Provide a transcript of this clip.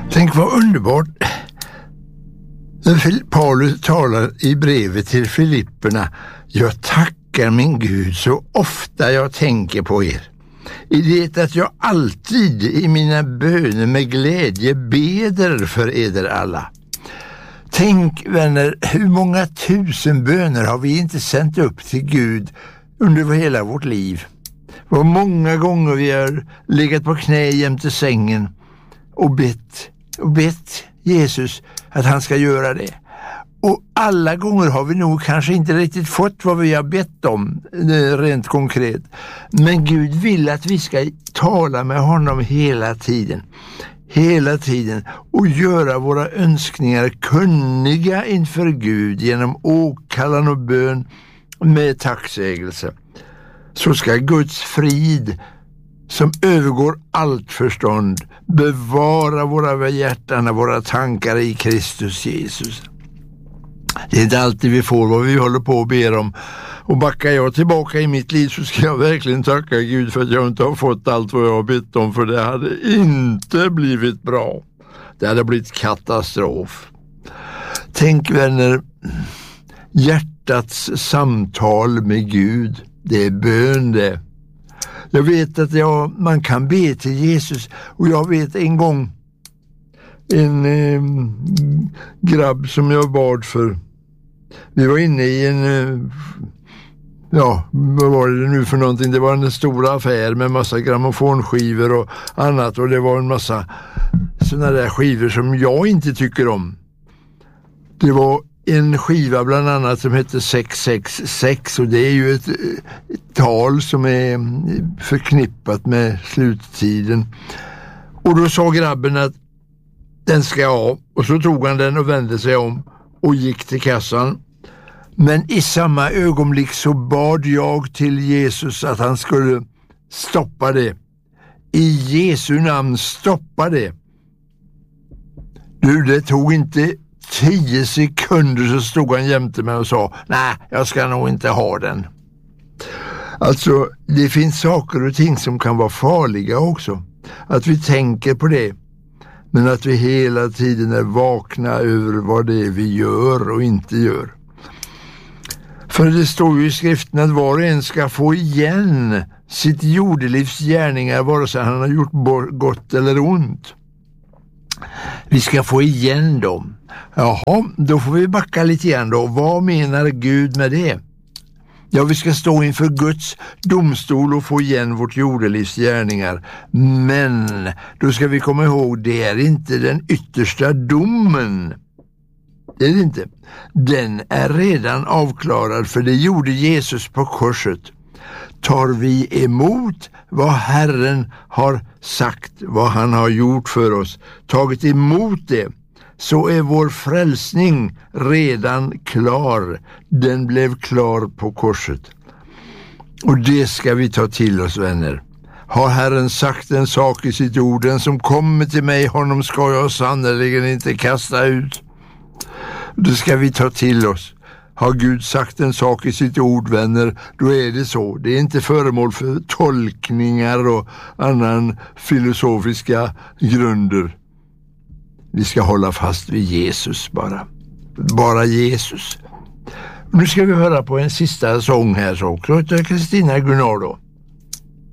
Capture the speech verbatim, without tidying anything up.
Tänk vad underbart. Paulus talar i brevet till Filipperna: jag tackar min Gud så ofta jag tänker på er. I det att jag alltid i mina böner med glädje beder för eder alla. Tänk, vänner, hur många tusen böner har vi inte sänt upp till Gud under hela vårt liv. Vad många gånger vi har legat på knä jämte sängen och bett, och bett Jesus att han ska göra det. Och alla gånger har vi nog kanske inte riktigt fått vad vi har bett om, rent konkret. Men Gud vill att vi ska tala med honom hela tiden. Hela tiden. Och göra våra önskningar kunniga inför Gud genom åkallan och bön med tacksägelse. Så ska Guds frid, som övergår allt förstånd, bevara våra hjärtan och våra tankar i Kristus Jesus. Det är inte alltid vi får vad vi håller på och ber om. Och backar jag tillbaka i mitt liv så ska jag verkligen tacka Gud för att jag inte har fått allt vad jag har bett om, för det hade inte blivit bra. Det hade blivit katastrof. Tänk, vänner, hjärtats samtal med Gud, det är bön det. Jag vet att jag, man kan be till Jesus, och jag vet en gång en eh, grabb som jag bad för. Vi var inne i en, eh, ja, vad var det nu för någonting? Det var en stor affär med massa grammofonskivor och annat, och det var en massa sådana där skivor som jag inte tycker om. Det var en skiva bland annat som heter sex sex sex, och det är ju ett, ett tal som är förknippat med sluttiden. Och då sa grabben att den ska jag ha, och så tog han den och vände sig om och gick till kassan. Men i samma ögonblick så bad jag till Jesus att han skulle stoppa det. I Jesu namn, stoppa det. Du, det tog inte tio sekunder så stod han jämte mig och sa: nej, jag ska nog inte ha den. Alltså, det finns saker och ting som kan vara farliga också. Att vi tänker på det. Men att vi hela tiden är vakna över vad det är vi gör och inte gör. För det står ju i skriften att var och en ska få igen sitt jordelivs gärningar, vare sig han har gjort gott eller ont. Vi ska få igen dem. Jaha, då får vi backa lite grann då. Vad menar Gud med det? Ja, vi ska stå inför Guds domstol och få igen vårt jordelivs gärningar. Men då ska vi komma ihåg, det är inte den yttersta domen. Det är det inte. Den är redan avklarad, för det gjorde Jesus på korset. Tar vi emot vad Herren har sagt, vad han har gjort för oss, tagit emot det, så är vår frälsning redan klar. Den blev klar på korset. Och det ska vi ta till oss, vänner. Har Herren sagt en sak i sitt ord: den som kommer till mig, honom ska jag sannoliken inte kasta ut. Det ska vi ta till oss. Har Gud sagt en sak i sitt ord, vänner, då är det så. Det är inte föremål för tolkningar och annan filosofiska grunder. Vi ska hålla fast vid Jesus bara. Bara Jesus. Nu ska vi höra på en sista sång här, så också av Kristina Gunnardo.